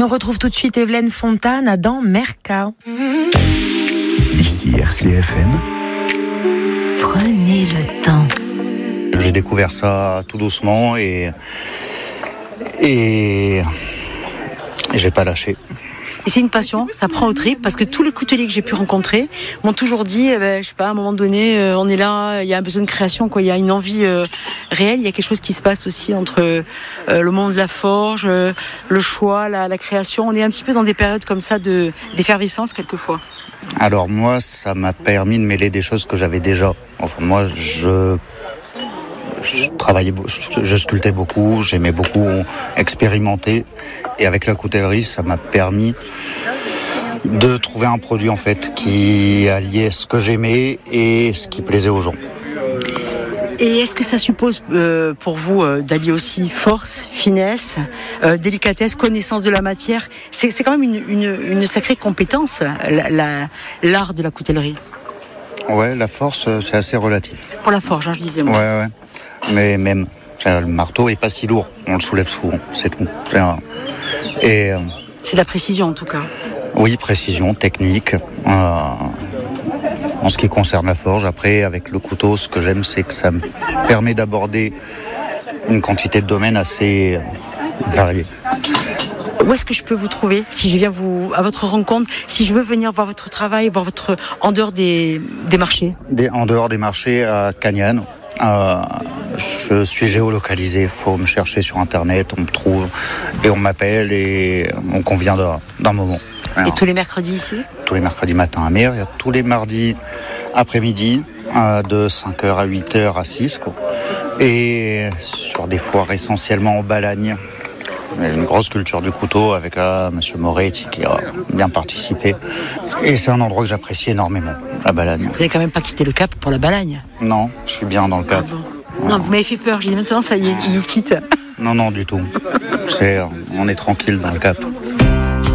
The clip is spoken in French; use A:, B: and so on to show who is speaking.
A: On retrouve tout de suite Evelyne Fontane dans Merca.
B: Ici RCFM.
C: Prenez le temps.
D: J'ai découvert ça tout doucement et j'ai pas lâché.
E: Et c'est une passion, ça prend au trip, parce que tous les couteliers que j'ai pu rencontrer m'ont toujours dit, je sais pas, à un moment donné, on est là, il y a un besoin de création, quoi. Il y a une envie réelle, il y a quelque chose qui se passe aussi entre le monde de la forge, le choix, la création. On est un petit peu dans des périodes comme ça d'effervescence quelquefois.
D: Alors moi, ça m'a permis de mêler des choses que j'avais déjà. Enfin, moi, je travaillais, je sculptais beaucoup, j'aimais beaucoup expérimenter, et avec la coutellerie, ça m'a permis de trouver un produit en fait qui alliait ce que j'aimais et ce qui plaisait aux gens.
E: Et est-ce que ça suppose pour vous d'allier aussi force, finesse, délicatesse, connaissance de la matière ? C'est quand même une sacrée compétence, l'art de la coutellerie.
D: Ouais, la force, c'est assez relatif.
E: Pour la forge, je disais moi.
D: Ouais. Mais même, le marteau est pas si lourd, on le soulève souvent, c'est tout. Et
E: c'est de la précision en tout cas.
D: Oui, précision, technique. En ce qui concerne la forge, après, avec le couteau, ce que j'aime, c'est que ça me permet d'aborder une quantité de domaines assez variée.
E: Où est-ce que je peux vous trouver si je viens à votre rencontre, si je veux venir voir votre travail, voir en dehors des marchés?
D: En dehors des marchés, à Cagnan. Je suis géolocalisé, il faut me chercher sur internet, on me trouve et on m'appelle et on convient d'un moment.
E: Alors, et tous les mercredis ici ?
D: Tous les mercredis matin à Mer, tous les mardis après-midi de 5h à 8h à 6 quoi. Et sur des foires essentiellement en Balagne. Une grosse culture du couteau avec Monsieur Moretti qui a bien participé. Et c'est un endroit que j'apprécie énormément, la Balagne.
E: Vous n'avez quand même pas quitté le Cap pour la Balagne ?
D: Non, je suis bien dans le Cap.
E: Ah bon. Non, vous m'avez fait peur, j'ai dit maintenant ça y est, il nous quitte.
D: Non, du tout. On est tranquille dans le Cap.